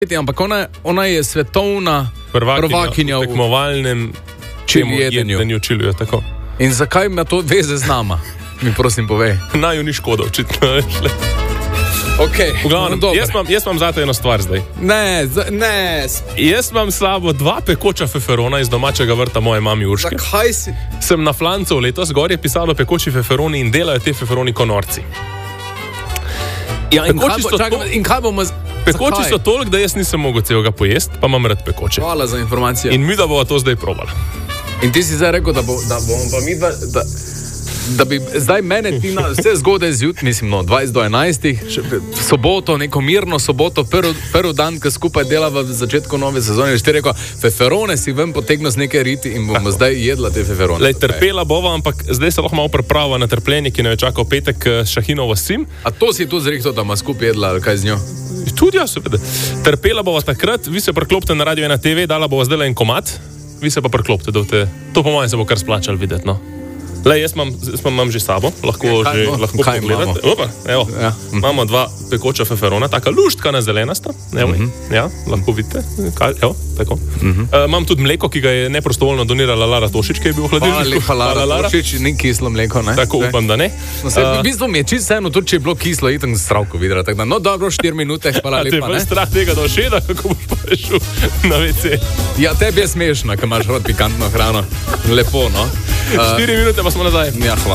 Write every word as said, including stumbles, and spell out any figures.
Ampak ona, ona je svetovna prvakinja v tekmovalnem čilijedenju. Čilijo, tako. In zakaj ima to veze z nama? Mi prosim povej. Naj ju ni škoda, očitno. Okay, Glavnem, no, jaz imam, jaz imam zate eno stvar zdaj. Ne, z, ne. Jaz imam slabo dva pekoča feferona iz domačega vrta moje mami Urške. Zakaj si? Sem na flancov letos, gor je pisalo pekoči feferoni in delajo te feferoni konorci. Ja, in, kaj bo, so čakaj, to, in kaj bomo... Z... pekoči so toliko, da jaz nisem mogel celega pojesti, pa imam rad pekoče. Hvala za informacijo. In mi da bova to zdaj probala. In ti si zdaj rekel, da, bo, da bomo pa mi dva... Da... Da bi zdaj mene ti na vse zgodaj zjutraj, mislim, no, dvajset do enajstih, soboto, neko mirno soboto, prvi prv dan, ko skupaj delava v začetku nove sezone, že ti rekel, feferone si ven potegno z neke riti in bomo zdaj jedla te feferone. Lej, trpela bova, ampak zdaj se lahko malo preprava na trpljenje, ki ne je čakal petek Šahinovo sim. A to si tu zrihto, da ima skupaj jedla, ali kaj z njo? Tudi ja, seveda. Trpela bova takrat, vi se preklopite na Radio ena te ve, dala bova zdaj en komad, vi se pa preklopite, da te, to po mojem se bo kar splačal videti, no. Le, jaz imam, jaz imam že sabo, lahko ja, kaj, že no, lahko pogledate. Opa, evo, ja. Imamo dva pekoča feferona, taka luštka na zelenasta. Evo, mm-hmm. Ja, lahko vidite. Kaj, evo, tako. Mm-hmm. Uh, imam tudi mleko, ki ga je neprostovoljno donirala Lara Tošič, ki je bil v hladilniku. Hvala lepa, Lara Tošič, ni kislo mleko, ne? Tako, upam, da ne. No, se, uh, v bistvu mi je čisto vseeno, tudi če je bilo kislo, itam zdravko videla. Tako da, no, dobro, štiri minute, hvala lepa, ne? Te je strah tega do šeda, kako boš pa rešil na ve ce. Ja, tebi je smešno, ko imaš rad pikantno hrano. Lepo, no. Štiri minute pa smo nazaj. Ja, hvala.